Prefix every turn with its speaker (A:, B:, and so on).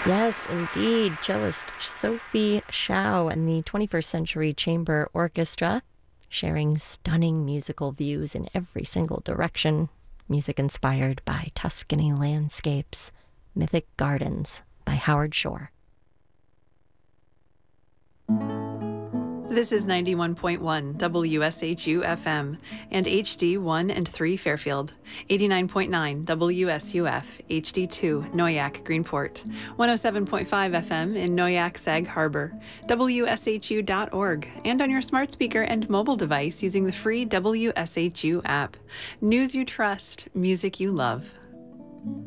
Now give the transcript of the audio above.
A: Yes, indeed. Cellist Sophie Shao and the 21st Century Chamber Orchestra sharing stunning musical views in every single direction. Music inspired by Tuscany landscapes, Mythic Gardens by Howard Shore.
B: This is 91.1 WSHU FM and HD1 and 3 Fairfield, 89.9 WSUF HD2 Noyak Greenport, 107.5 FM in Noyak Sag Harbor, WSHU.org, and on your smart speaker and mobile device using the free WSHU app. News you trust, music you love.